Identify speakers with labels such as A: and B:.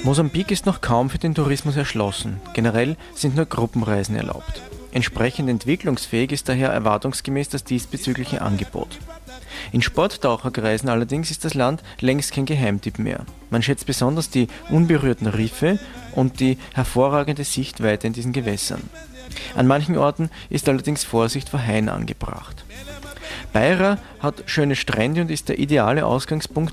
A: Mosambik ist noch kaum für den Tourismus erschlossen. Generell sind nur Gruppenreisen erlaubt. Entsprechend entwicklungsfähig ist daher erwartungsgemäß das diesbezügliche Angebot. In Sporttaucherkreisen allerdings ist das Land längst kein Geheimtipp mehr. Man schätzt besonders die unberührten Riffe und die hervorragende Sichtweite in diesen Gewässern. An manchen Orten ist allerdings Vorsicht vor Haien angebracht. Beira hat schöne Strände und ist der ideale Ausgangspunkt